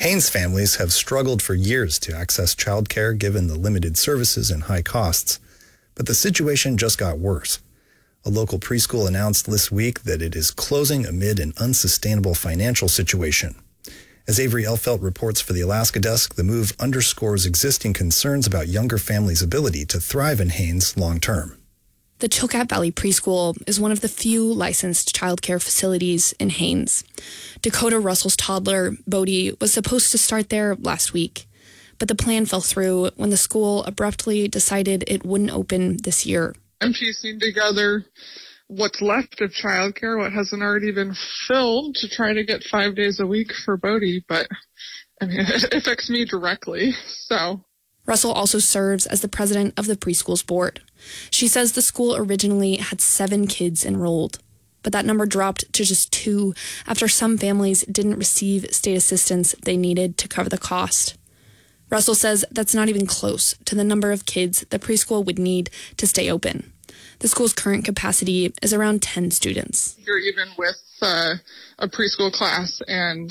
Haines families have struggled for years to access childcare given the limited services and high costs. But the situation just got worse. A local preschool announced this week that it is closing amid an unsustainable financial situation. As Avery Elfelt reports for the Alaska Desk, the move underscores existing concerns about younger families' ability to thrive in Haines long term. The Chilkat Valley Preschool is one of the few licensed childcare facilities in Haines. Dakota Russell's toddler, Bodhi, was supposed to start there last week, but the plan fell through when the school abruptly decided it wouldn't open this year. I'm piecing together what's left of childcare, what hasn't already been filled, to try to get 5 days a week for Bodhi, but I mean, it affects me directly, so. Russell also serves as the president of the preschool's board. She says the school originally had 7 kids enrolled, but that number dropped to just 2 after some families didn't receive state assistance they needed to cover the cost. Russell says that's not even close to the number of kids the preschool would need to stay open. The school's current capacity is around 10 students. You're even with a preschool class and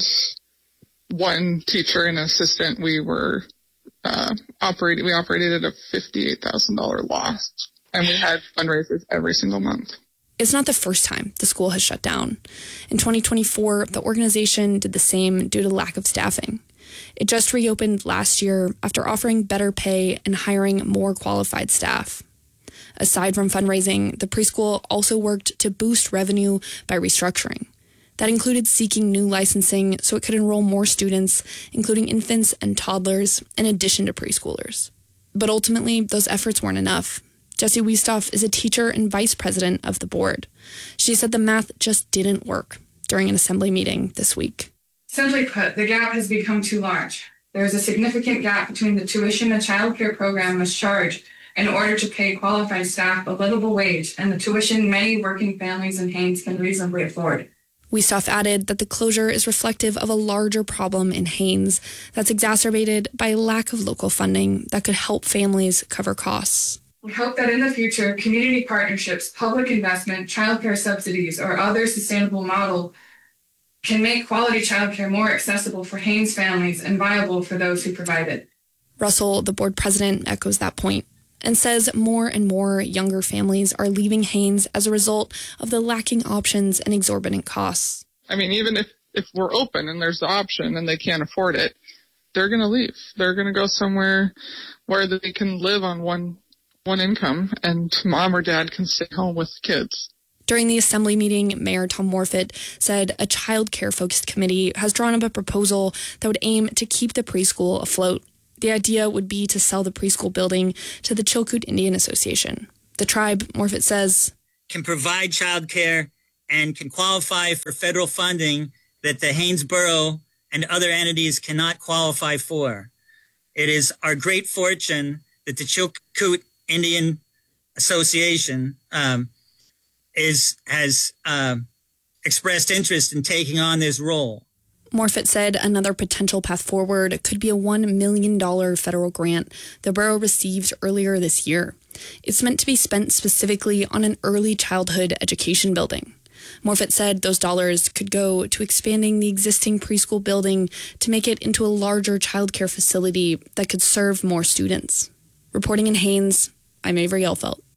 1 teacher and assistant, we operated at a $58,000 loss, and we had fundraisers every single month. It's not the first time the school has shut down. In 2024, the organization did the same due to lack of staffing. It just reopened last year after offering better pay and hiring more qualified staff. Aside from fundraising, the preschool also worked to boost revenue by restructuring. That included seeking new licensing so it could enroll more students, including infants and toddlers, in addition to preschoolers. But ultimately, those efforts weren't enough. Jessie Wiestoff is a teacher and vice president of the board. She said the math just didn't work during an assembly meeting this week. Simply put, the gap has become too large. There is a significant gap between the tuition a child care program must charge in order to pay qualified staff a livable wage and the tuition many working families in Haines can reasonably afford. Wiestoff added that the closure is reflective of a larger problem in Haines that's exacerbated by a lack of local funding that could help families cover costs. We hope that in the future, community partnerships, public investment, childcare subsidies, or other sustainable model can make quality childcare more accessible for Haines families and viable for those who provide it. Russell, the board president, echoes that point and says more and more younger families are leaving Haines as a result of the lacking options and exorbitant costs. I mean, even if we're open and there's the option and they can't afford it, they're going to leave. They're going to go somewhere where they can live on one income and mom or dad can stay home with kids. During the assembly meeting, Mayor Tom Morfitt said a child care-focused committee has drawn up a proposal that would aim to keep the preschool afloat. The idea would be to sell the preschool building to the Chilkoot Indian Association. The tribe, Morfitt says, can provide child care and can qualify for federal funding that the Haines Borough and other entities cannot qualify for. It is our great fortune that the Chilkoot Indian Association has expressed interest in taking on this role. Morfitt said another potential path forward could be a $1 million federal grant the borough received earlier this year. It's meant to be spent specifically on an early childhood education building. Morfitt said those dollars could go to expanding the existing preschool building to make it into a larger childcare facility that could serve more students. Reporting in Haines, I'm Avery Elfelt.